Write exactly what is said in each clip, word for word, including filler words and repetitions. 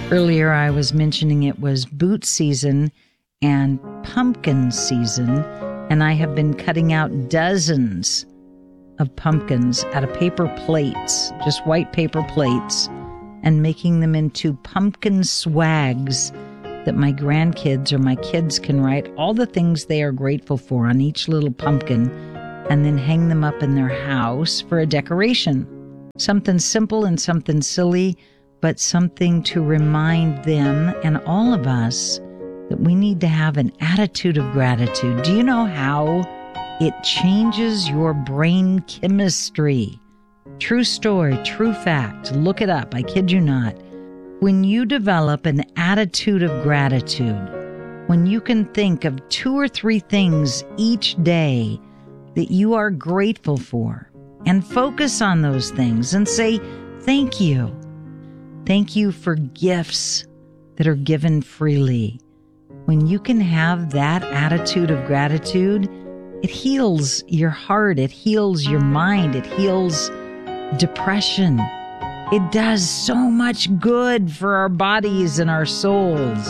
Earlier, I was mentioning it was boot season and pumpkin season, and I have been cutting out dozens of pumpkins out of paper plates, just white paper plates, and making them into pumpkin swags that my grandkids or my kids can write all the things they are grateful for on each little pumpkin and then hang them up in their house for a decoration. Something simple and something silly, but something to remind them and all of us that we need to have an attitude of gratitude. Do you know how it changes your brain chemistry? True story, true fact. Look it up. I kid you not. When you develop an attitude of gratitude, when you can think of two or three things each day that you are grateful for and focus on those things and say, thank you. Thank you for gifts that are given freely. When you can have that attitude of gratitude, it heals your heart, it heals your mind, it heals depression. It does so much good for our bodies and our souls.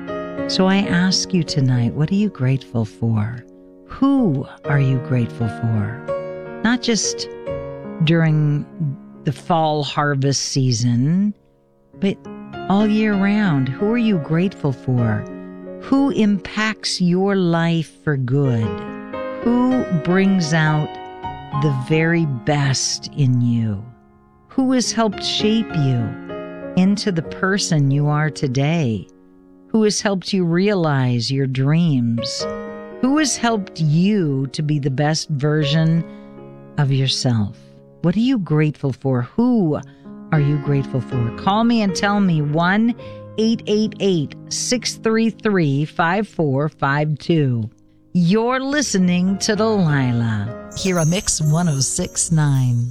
So I ask you tonight, what are you grateful for? Who are you grateful for? Not just during the fall harvest season, but all year round. Who are you grateful for? Who impacts your life for good? Who brings out the very best in you? Who has helped shape you into the person you are today? Who has helped you realize your dreams? Who has helped you to be the best version of yourself? What are you grateful for? Who are you grateful for? Call me and tell me. one eight eight eight, six three three, five four five two. You're listening to Delilah. Here on Mix one oh six point nine.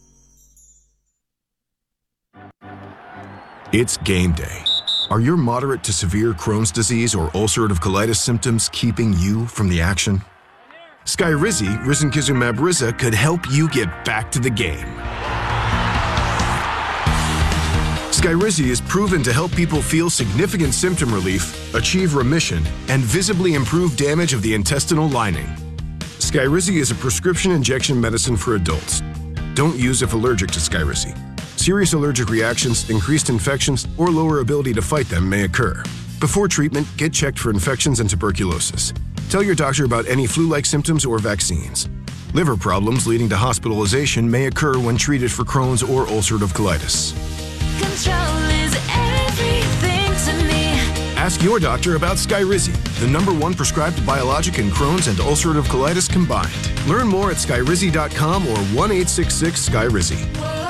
It's game day. Are your moderate to severe Crohn's disease or ulcerative colitis symptoms keeping you from the action? Skyrizi, risankizumab Riza, could help you get back to the game. Skyrizi is proven to help people feel significant symptom relief, achieve remission, and visibly improve damage of the intestinal lining. Skyrizi is a prescription injection medicine for adults. Don't use if allergic to Skyrizi. Serious allergic reactions, increased infections, or lower ability to fight them may occur. Before treatment, get checked for infections and tuberculosis. Tell your doctor about any flu-like symptoms or vaccines. Liver problems leading to hospitalization may occur when treated for Crohn's or ulcerative colitis. Control is everything to me. Ask your doctor about Skyrizi, the number one prescribed biologic in Crohn's and ulcerative colitis combined. Learn more at skyrizi dot com or one eight six six Skyrizi.